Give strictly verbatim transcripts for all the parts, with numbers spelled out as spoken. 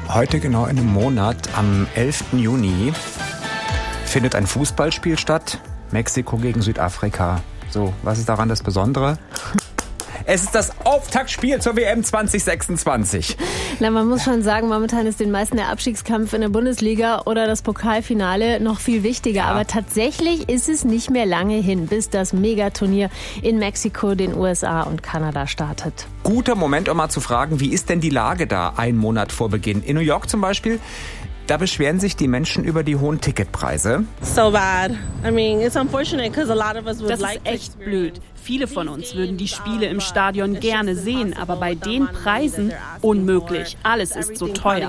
Heute genau in einem Monat, am elften Juni, findet ein Fußballspiel statt. Mexiko gegen Südafrika. So, was ist daran das Besondere? Es ist das Auftaktspiel zur W M zwanzig sechsundzwanzig. Na, man muss schon sagen, momentan ist den meisten der Abstiegskampf in der Bundesliga oder das Pokalfinale noch viel wichtiger. Ja. Aber tatsächlich ist es nicht mehr lange hin, bis das Megaturnier in Mexiko, den U S A und Kanada startet. Guter Moment, um mal zu fragen, wie ist denn die Lage da einen Monat vor Beginn? In New York zum Beispiel, da beschweren sich die Menschen über die hohen Ticketpreise. So bad. I mean, it's unfortunate because a lot of us would Das like ist echt blöd. Viele von uns würden die Spiele im Stadion gerne sehen, aber bei den Preisen unmöglich. Alles ist so teuer.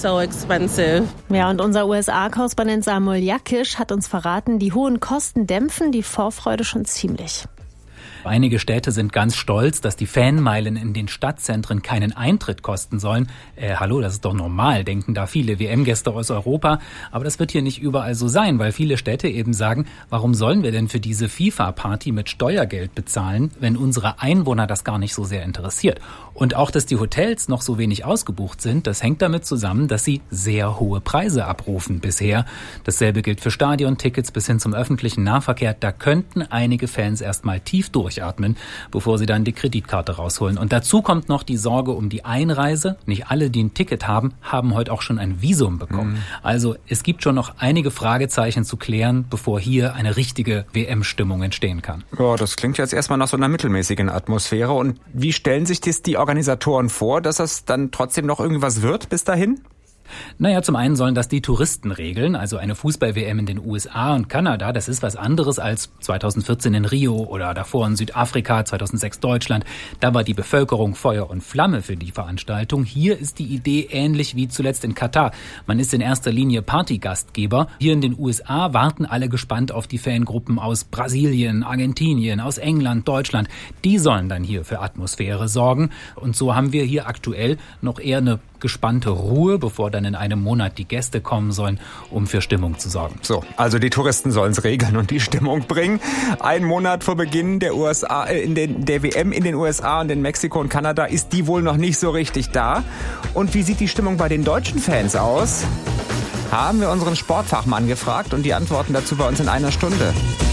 Ja, und unser U S A-Korrespondent Samuel Jakisch hat uns verraten, die hohen Kosten dämpfen die Vorfreude schon ziemlich. Einige Städte sind ganz stolz, dass die Fanmeilen in den Stadtzentren keinen Eintritt kosten sollen. Äh, hallo, das ist doch normal, denken da viele W M-Gäste aus Europa. Aber das wird hier nicht überall so sein, weil viele Städte eben sagen, warum sollen wir denn für diese FIFA-Party mit Steuergeld bezahlen, wenn unsere Einwohner das gar nicht so sehr interessiert? Und auch, dass die Hotels noch so wenig ausgebucht sind, das hängt damit zusammen, dass sie sehr hohe Preise abrufen bisher. Dasselbe gilt für Stadiontickets bis hin zum öffentlichen Nahverkehr. Da könnten einige Fans erstmal tief durchatmen, bevor sie dann die Kreditkarte rausholen. Und dazu kommt noch die Sorge um die Einreise. Nicht alle, die ein Ticket haben, haben heute auch schon ein Visum bekommen. Mhm. Also es gibt schon noch einige Fragezeichen zu klären, bevor hier eine richtige W M-Stimmung entstehen kann. Ja, das klingt jetzt erstmal nach so einer mittelmäßigen Atmosphäre. Und wie stellen sich das die Organisatoren vor, dass das dann trotzdem noch irgendwas wird bis dahin? Naja, zum einen sollen das die Touristen regeln, also eine Fußball-W M in den U S A und Kanada, das ist was anderes als zweitausendvierzehn in Rio oder davor in Südafrika, zweitausendsechs Deutschland. Da war die Bevölkerung Feuer und Flamme für die Veranstaltung. Hier ist die Idee ähnlich wie zuletzt in Katar. Man ist in erster Linie Partygastgeber. Hier in den U S A warten alle gespannt auf die Fangruppen aus Brasilien, Argentinien, aus England, Deutschland. Die sollen dann hier für Atmosphäre sorgen. Und so haben wir hier aktuell noch eher eine gespannte Ruhe, bevor dann in einem Monat die Gäste kommen sollen, um für Stimmung zu sorgen. So, also die Touristen sollen es regeln und die Stimmung bringen. Ein Monat vor Beginn der U S A, äh, in den, der W M in den U S A und in Mexiko und Kanada ist die wohl noch nicht so richtig da. Und wie sieht die Stimmung bei den deutschen Fans aus? Haben wir unseren Sportfachmann gefragt und die Antworten dazu bei uns in einer Stunde.